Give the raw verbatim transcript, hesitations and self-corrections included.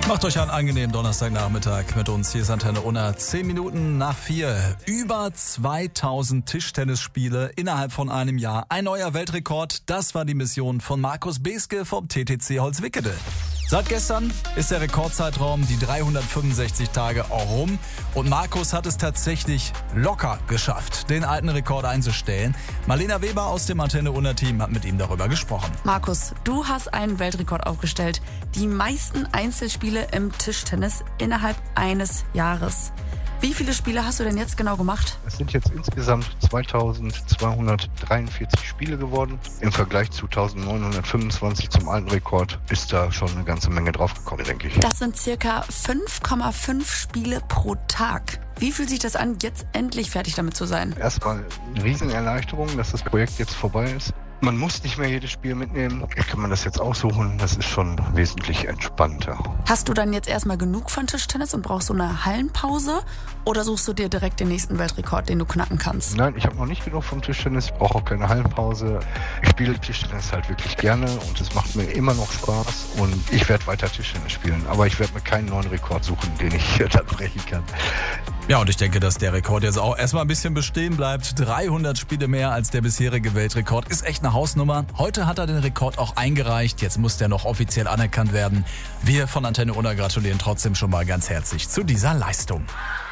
Macht euch einen angenehmen Donnerstagnachmittag mit uns. Hier ist Antenne Unna. Zehn Minuten nach vier. Über zweitausend Tischtennisspiele innerhalb von einem Jahr. Ein neuer Weltrekord. Das war die Mission von Markus Beske vom T T C Holzwickede. Seit gestern ist der Rekordzeitraum, die dreihundertfünfundsechzig Tage, auch rum. Und Markus hat es tatsächlich locker geschafft, den alten Rekord einzustellen. Marlena Weber aus dem Antenne Unna Team hat mit ihm darüber gesprochen. Markus, du hast einen Weltrekord aufgestellt. Die meisten Einzelspiele im Tischtennis innerhalb eines Jahres. Wie viele Spiele hast du denn jetzt genau gemacht? Es sind jetzt insgesamt zweitausendzweihundertdreiundvierzig Spiele geworden. Im Vergleich zu eintausendneunhundertfünfundzwanzig zum alten Rekord ist da schon eine ganze Menge draufgekommen, denke ich. Das sind circa fünf Komma fünf Spiele pro Tag. Wie fühlt sich das an, jetzt endlich fertig damit zu sein? Erstmal eine Riesenerleichterung, dass das Projekt jetzt vorbei ist. Man muss nicht mehr jedes Spiel mitnehmen. Kann man das jetzt aussuchen? Das ist schon wesentlich entspannter. Hast du dann jetzt erstmal genug von Tischtennis und brauchst so eine Hallenpause? Oder suchst du dir direkt den nächsten Weltrekord, den du knacken kannst? Nein, ich habe noch nicht genug vom Tischtennis. Ich brauche auch keine Hallenpause. Ich spiele Tischtennis halt wirklich gerne und es macht mir immer noch Spaß. Und ich werde weiter Tischtennis spielen. Aber ich werde mir keinen neuen Rekord suchen, den ich dann brechen kann. Ja, und ich denke, dass der Rekord jetzt auch erstmal ein bisschen bestehen bleibt. dreihundert Spiele mehr als der bisherige Weltrekord. Ist echt eine Hausnummer. Heute hat er den Rekord auch eingereicht. Jetzt muss der noch offiziell anerkannt werden. Wir von Antenne Unna gratulieren trotzdem schon mal ganz herzlich zu dieser Leistung.